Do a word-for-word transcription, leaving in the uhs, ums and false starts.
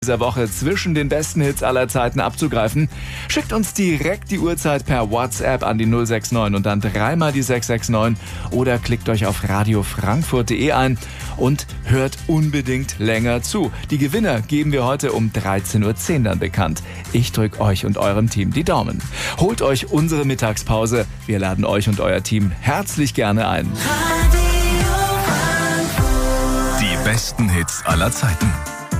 dieser Woche zwischen den besten Hits aller Zeiten abzugreifen. Schickt uns direkt die Uhrzeit per WhatsApp an die null sechs neun und dann dreimal die sechs sechs neun oder klickt euch auf radio frankfurt punkt de ein und hört unbedingt länger zu. Die Gewinner geben wir heute um dreizehn Uhr zehn dann bekannt. Ich drücke euch und eurem Team die Daumen. Holt euch unsere Mittagspause. Wir laden euch und euer Team herzlich gerne ein. Die besten Hits aller Zeiten.